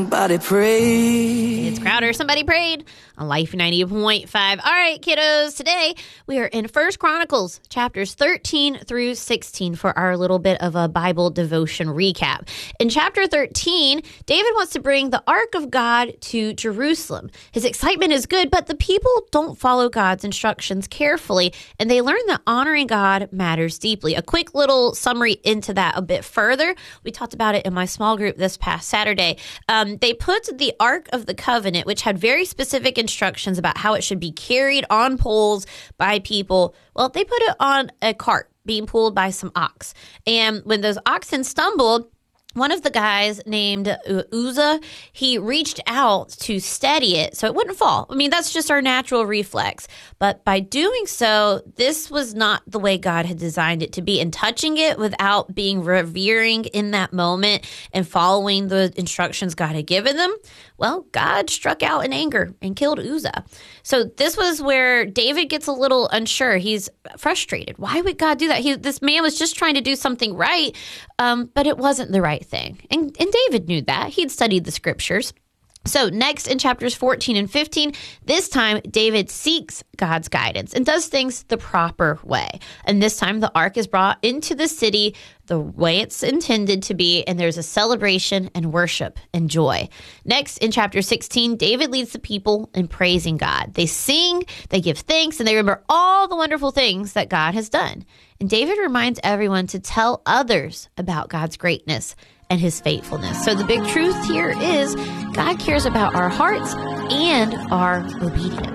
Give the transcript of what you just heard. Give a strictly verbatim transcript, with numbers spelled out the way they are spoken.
Somebody prayed. It's Crowder. Somebody prayed on Life ninety point five. All right, kiddos. Today we are in First Chronicles chapters thirteen through sixteen for our little bit of a Bible devotion recap. In chapter thirteen, David wants to bring the Ark of God to Jerusalem. His excitement is good, but the people don't follow God's instructions carefully, and they learn that honoring God matters deeply. A quick little summary into that a bit further. We talked about it in my small group this past Saturday. Um, they put the Ark of the Covenant, which had very specific instructions about how it should be carried on poles by people. Well, they put it on a cart being pulled by some ox. And when those oxen stumbled, one of the guys named Uzzah, he reached out to steady it so it wouldn't fall. I mean, that's just our natural reflex. But by doing so, this was not the way God had designed it to be. And touching it without being revering in that moment and following the instructions God had given them, well, God struck out in anger and killed Uzzah. So this was where David gets a little unsure. He's frustrated. Why would God do that? He, this man was just trying to do something right, um, but it wasn't the right thing. And, and David knew that. He'd studied the scriptures. So next in chapters fourteen and fifteen, this time David seeks God's guidance and does things the proper way. And this time the ark is brought into the city the way it's intended to be, and there's a celebration and worship and joy. Next in chapter sixteen, David leads the people in praising God. They sing, they give thanks, and they remember all the wonderful things that God has done. And David reminds everyone to tell others about God's greatness and his faithfulness. So the big truth here is God cares about our hearts and our obedience.